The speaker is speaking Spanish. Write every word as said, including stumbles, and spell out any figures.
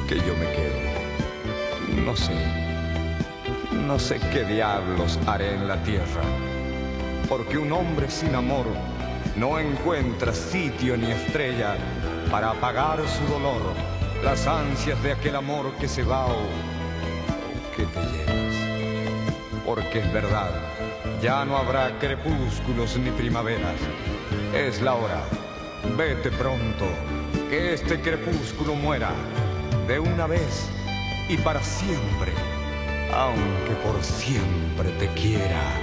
que yo me quedo. No sé, no sé qué diablos haré en la tierra, porque un hombre sin amor no encuentra sitio ni estrella para apagar su dolor, las ansias de aquel amor que se va o, o que te llevas. Porque es verdad, ya no habrá crepúsculos ni primaveras. Es la hora, vete pronto, que este crepúsculo muera de una vez y para siempre, aunque por siempre te quiera.